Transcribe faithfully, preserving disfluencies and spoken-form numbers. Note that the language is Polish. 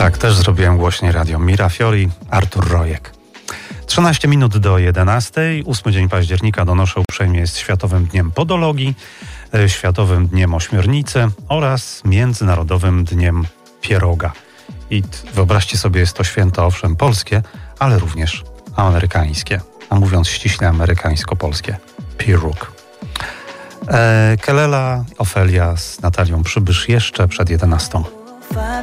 Tak, też zrobiłem głośniej radio. Mira Fiori, Artur Rojek. trzynaście minut do jedenastej. ósmy dzień października, donoszę uprzejmie, jest Światowym Dniem Podologii, Światowym Dniem Ośmiornicy oraz Międzynarodowym Dniem Pieroga. I wyobraźcie sobie, jest to święto owszem polskie, ale również amerykańskie. A mówiąc ściśle amerykańsko-polskie. Pieróg. E, Kelela, Ofelia z Natalią Przybysz jeszcze przed jedenastą.